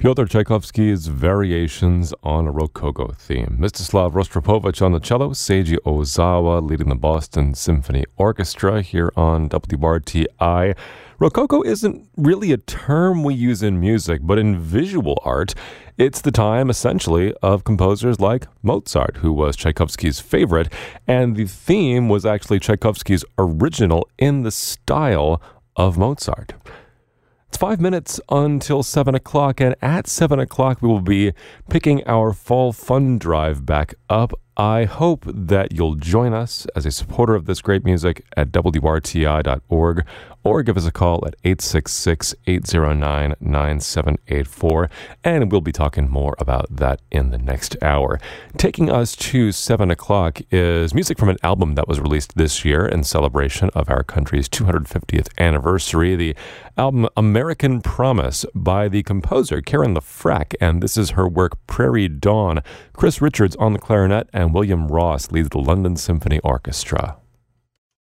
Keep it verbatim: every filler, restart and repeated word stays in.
Pyotr Tchaikovsky's Variations on a Rococo Theme. Mstislav Rostropovich on the cello, Seiji Ozawa leading the Boston Symphony Orchestra here on W R T I. Rococo isn't really a term we use in music, but in visual art, it's the time, essentially, of composers like Mozart, who was Tchaikovsky's favorite, and the theme was actually Tchaikovsky's original in the style of Mozart. It's five minutes until seven o'clock, and at seven o'clock we will be picking our Fall Fund Drive back up. I hope that you'll join us as a supporter of this great music at W R T I dot org or give us a call at eight six six, eight zero nine, nine seven eight four, and we'll be talking more about that in the next hour. Taking us to seven o'clock is music from an album that was released this year in celebration of our country's two hundred fiftieth anniversary, the album American Promise by the composer Karen LaFrac, and this is her work Prairie Dawn. Chris Richards on the clarinet and William Ross leads the London Symphony Orchestra.